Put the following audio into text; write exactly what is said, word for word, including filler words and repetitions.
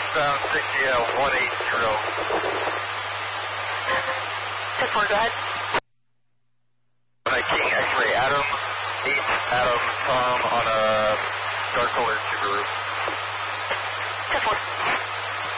westbound sixty L one eight zero. ten four, go ahead. King X-ray Adam, eight Adam Tom on a dark colored Subaru. ten four.